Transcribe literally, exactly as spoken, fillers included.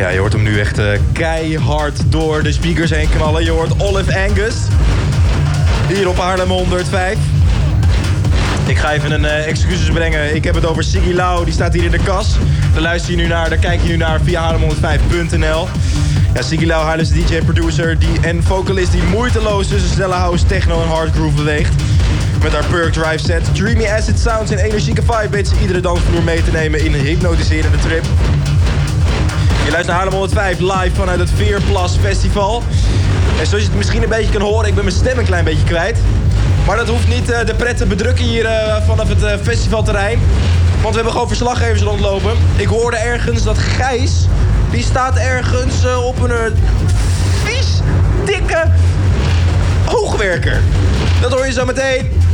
Ja, je hoort hem nu echt uh, keihard door de speakers heen knallen. Je hoort Olive Angus. Hier op Haarlem honderdvijf. Ik ga even een uh, excuses brengen. Ik heb het over Siggy Lau. Die staat hier in de kas. Daar luister je nu naar. Daar kijk je nu naar via Haarlem honderdvijf punt n l. Ja, Siggy Lau, Haarlemse D J en producer die, en vocalist die moeiteloos tussen snelle house, techno en hard groove beweegt. Met haar Perk Drive set, dreamy acid sounds en energieke vibe weet ze iedere dansvloer mee te nemen in een hypnotiserende trip. Je luistert naar Haarlem honderdvijf live vanuit het Veerplas Festival. En zoals je het misschien een beetje kan horen, ik ben mijn stem een klein beetje kwijt. Maar dat hoeft niet uh, de pret te bedrukken hier uh, vanaf het uh, festivalterrein. Want we hebben gewoon verslaggevers rondlopen. Ik hoorde ergens dat Gijs, die staat ergens uh, op een uh, vies, dikke hoogwerker. Dat hoor je zo meteen.